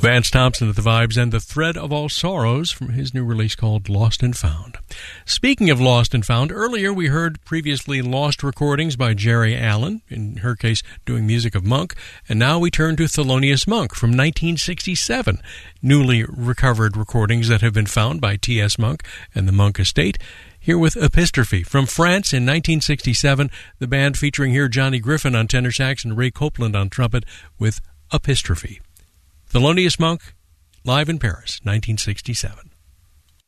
Vance Thompson at the Vibes and The Thread of All Sorrows from his new release called Lost and Found. Speaking of Lost and Found, earlier we heard previously lost recordings by Jerry Allen, in her case doing music of Monk, and now we turn to Thelonious Monk from 1967, newly recovered recordings that have been found by T.S. Monk and the Monk Estate. Here with Epistrophe from France in 1967, the band featuring here Johnny Griffin on tenor sax and Ray Copeland on trumpet with Epistrophe. Thelonious Monk, live in Paris, 1967.